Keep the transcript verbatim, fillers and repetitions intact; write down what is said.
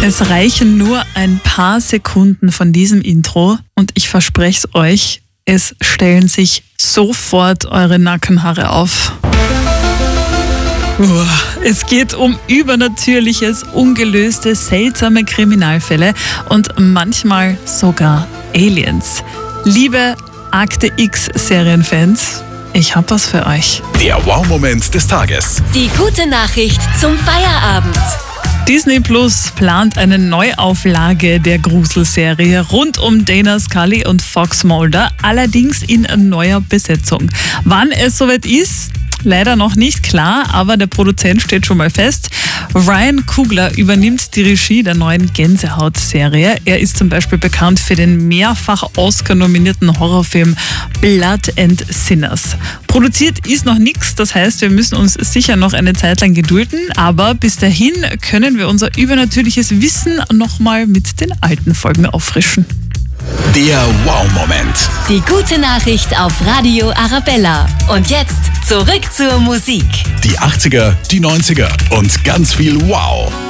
Es reichen nur ein paar Sekunden von diesem Intro und ich verspreche es euch, es stellen sich sofort eure Nackenhaare auf. Es geht um Übernatürliches, ungelöste, seltsame Kriminalfälle und manchmal sogar Aliens. Liebe Akte X-Serienfans, ich hab was für euch. Der Wow-Moment des Tages. Die gute Nachricht zum Feierabend. Disney Plus plant eine Neuauflage der Gruselserie rund um Dana Scully und Fox Mulder, allerdings in neuer Besetzung. Wann es soweit ist, leider noch nicht klar, aber der Produzent steht schon mal fest. Ryan Coogler übernimmt die Regie der neuen Gänsehaut-Serie. Er ist zum Beispiel bekannt für den mehrfach Oscar-nominierten Horrorfilm Blood and Sinners. Produziert ist noch nichts, das heißt, wir müssen uns sicher noch eine Zeit lang gedulden, aber bis dahin können wir unser übernatürliches Wissen nochmal mit den alten Folgen auffrischen. Der Wow-Moment. Die gute Nachricht auf Radio Arabella. Und jetzt zurück zur Musik. Die achtziger, die neunziger und ganz viel Wow.